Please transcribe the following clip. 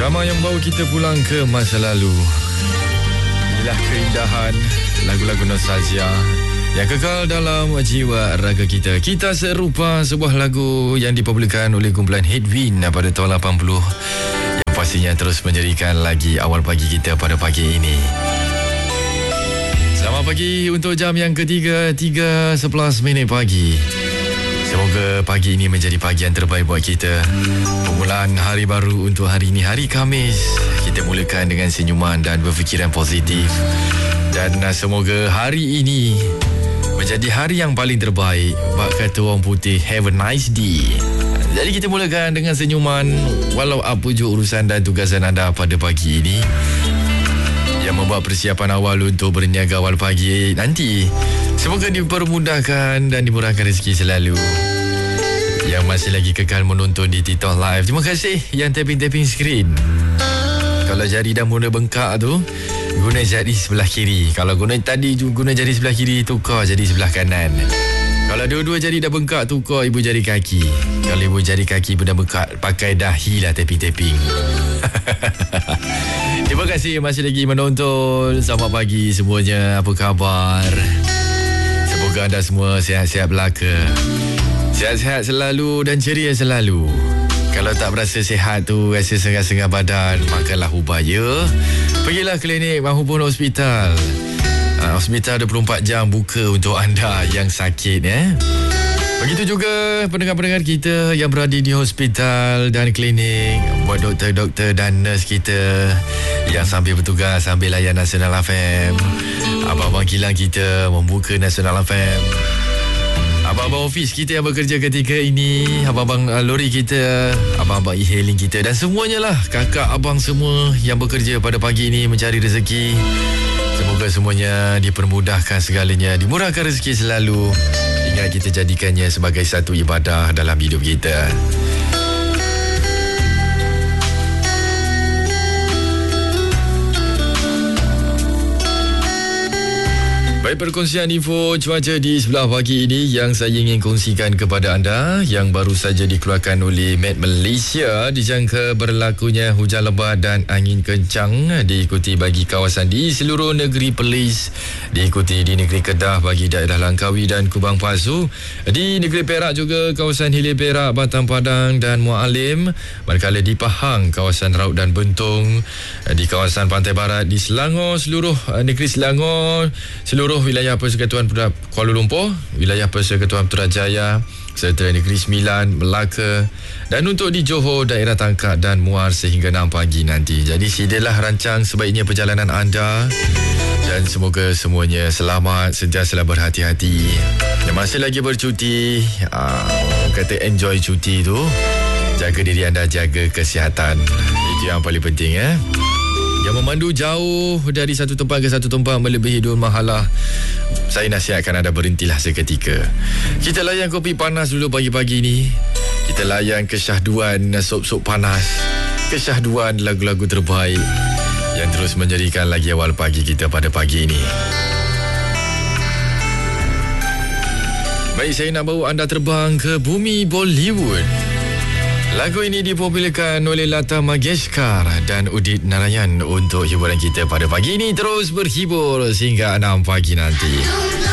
Drama yang bawa kita pulang ke masa lalu. Inilah keindahan lagu-lagu nostalgia yang kekal dalam jiwa raga kita. Kita Serupa, sebuah lagu yang dipopularkan oleh kumpulan Headwind pada tahun 80, yang pastinya terus menjadikan lagi awal pagi kita pada pagi ini. Selamat pagi untuk jam yang ketiga, 3:11 pagi. Semoga pagi ini menjadi pagi yang terbaik buat kita. Permulaan hari baru untuk hari ini, hari Khamis. Kita mulakan dengan senyuman dan berfikiran positif. Dan semoga hari ini menjadi hari yang paling terbaik. Bak kata orang putih, have a nice day. Jadi kita mulakan dengan senyuman, walau apa je urusan dan tugasan anda pada pagi ini, yang membuat persiapan awal untuk berniaga awal pagi nanti. Semoga dipermudahkan dan dimurahkan rezeki selalu. Yang masih lagi kekal menonton di TikTok Live, terima kasih. Yang tapping-tapping skrin, kalau jari dah mula bengkak tu, guna jari sebelah kiri. Kalau guna jari sebelah kiri, tukar jadi sebelah kanan. Kalau dua-dua jari dah bengkak, tukar ibu jari kaki. Kalau ibu jari kaki pun dah bengkak, pakai dahi lah tapping-tapping. Terima kasih masih lagi menonton. Selamat pagi semuanya, apa khabar? Semoga anda semua sihat-sihat belaka. Sihat-sihat selalu dan ceria selalu. Kalau tak berasa sihat tu, rasa sengah-sengah badan, makanlah ubat ya. Pergilah klinik maupun hospital. Hospital 24 jam buka untuk anda yang sakit ya. Begitu juga pendengar-pendengar kita yang berada di hospital dan klinik, buat doktor-doktor dan nurse kita yang sambil bertugas, sambil layan Nasional FM. Abang-abang kilang kita membuka Nasional FM. Abang-abang ofis kita yang bekerja ketika ini, abang-abang lori kita, abang-abang e-hailing kita, dan semuanya lah, kakak abang semua yang bekerja pada pagi ini mencari rezeki. Semoga semuanya dipermudahkan segalanya, dimurahkan rezeki selalu. Ingat, kita jadikannya sebagai satu ibadah dalam hidup kita. Baik, perkongsian info cuaca di sebelah pagi ini yang saya ingin kongsikan kepada anda, yang baru saja dikeluarkan oleh Met Malaysia. Dijangka berlakunya hujan lebat dan angin kencang diikuti bagi kawasan di seluruh negeri Perlis, diikuti di negeri Kedah bagi daerah Langkawi dan Kubang Pasu, di negeri Perak juga kawasan Hilir Perak, Batam Padang dan Muar Alim, manakala di Pahang kawasan Raut dan Bentong, di kawasan Pantai Barat di Selangor, seluruh negeri Selangor, seluruh wilayah Persekutuan Kuala Lumpur, wilayah Persekutuan Putrajaya serta Negeri Sembilan, Melaka, dan untuk di Johor, daerah Tangkak dan Muar sehingga 6 pagi nanti. Jadi silalah rancang sebaiknya perjalanan anda, dan semoga semuanya selamat, sentiasa berhati-hati. Yang masih lagi bercuti, kata enjoy cuti tu, jaga diri anda, jaga kesihatan. Itu yang paling penting ya. Yang memandu jauh dari satu tempat ke satu tempat melebihi 2 mahalah, saya nasihatkan anda berhentilah seketika. Kita layan kopi panas dulu pagi-pagi ni. Kita layan kesyahduan sup-sup panas, kesyahduan lagu-lagu terbaik yang terus menjadikan lagi awal pagi kita pada pagi ini. Baik, saya nak bawa anda terbang ke bumi Bollywood. Lagu ini dipopularkan oleh Lata Mangeshkar dan Udit Narayan untuk hiburan kita pada pagi ini. Terus berhibur sehingga 6 pagi nanti.